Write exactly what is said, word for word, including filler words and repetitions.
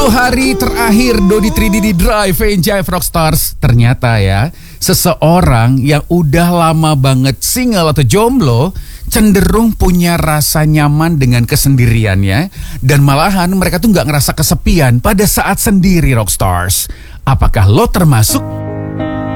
sepuluh hari terakhir Dodi tiga D di Drive and Jive Rockstars. Ternyata ya, seseorang yang udah lama banget single atau jomblo cenderung punya rasa nyaman dengan kesendiriannya. Dan malahan mereka tuh gak ngerasa kesepian pada saat sendiri, Rockstars. Apakah lo termasuk?